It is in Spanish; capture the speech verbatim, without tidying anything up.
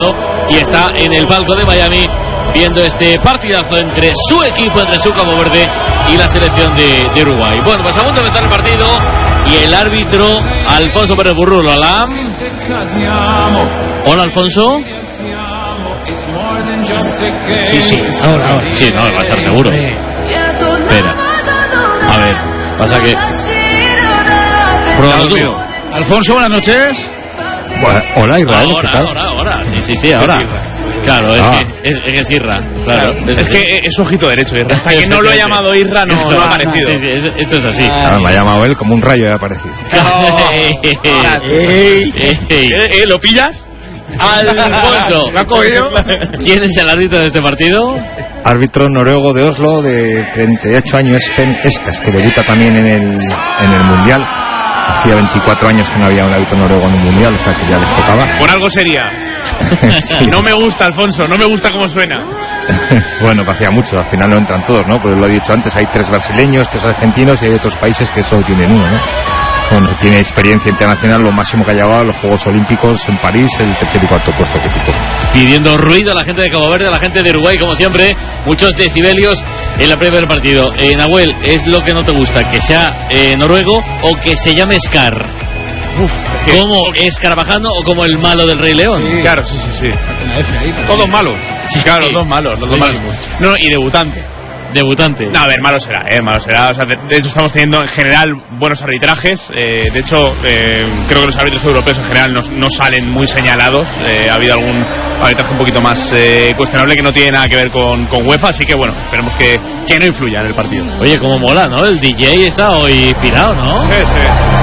y está en el palco de Miami viendo este partidazo entre su equipo, entre su Cabo Verde y la selección de, de Uruguay. Bueno, pues a punto de empezar el partido y el árbitro Alfonso Pérez Burrulo. Hola. Hola, Alfonso. Sí, sí, ahora, ahora. Sí, no, va a estar seguro. Espera. A ver, pasa que... Pruébalo tú. Alfonso, buenas noches. Bueno, hola, Israel. Ahora, ¿qué tal? ahora, ahora. Sí, sí, sí, ahora. Claro, es, ah. que, es, es que es Irra. Claro, claro. Es, es que es ojito derecho, Irra. Hasta que no lo ha llamado Irra, no, no ha aparecido. Sí, sí, es, esto es así. Ah, me ha llamado él como un rayo y ha aparecido. ¿Eh? ¿Lo pillas? Alfonso, ¿Lo ha cogido? ¿Quién es el árbitro de este partido? Árbitro noruego de Oslo de treinta y ocho años, Sven Eskas, que debuta también en el, en el Mundial. Hacía veinticuatro años que no había un árbitro noruego en un Mundial, o sea que ya les tocaba. Por algo sería. Sí. No me gusta, Alfonso, no me gusta cómo suena. Bueno, pues hacía mucho, al final no entran todos, ¿no? Pues lo he dicho antes, hay tres brasileños, tres argentinos y hay otros países que solo tienen uno, ¿no? Bueno, tiene experiencia internacional, lo máximo que ha llevado a los Juegos Olímpicos en París, el tercer y cuarto puesto que ocupó. Pidiendo ruido a la gente de Cabo Verde, a la gente de Uruguay, como siempre, muchos decibelios en la previa del partido. Eh, Nahuel, ¿es lo que no te gusta? ¿Que sea eh, noruego o que se llame Scar? Uf, ¿como Escarabajano o como el malo del Rey León? Sí. Claro, sí, sí, sí. Todos malos. Sí, claro, los dos malos, los dos malos. No, y debutante. Debutante. No, a ver, malo será, eh, malo será. O sea, de, de hecho estamos teniendo en general buenos arbitrajes. Eh, de hecho, eh, creo que los árbitros europeos en general no, no salen muy señalados. Eh, ha habido algún arbitraje un poquito más eh, cuestionable que no tiene nada que ver con, con UEFA, así que bueno, esperemos que, que no influya en el partido. Oye, como mola, ¿no? El D J está hoy pirado, ¿no? Sí, sí.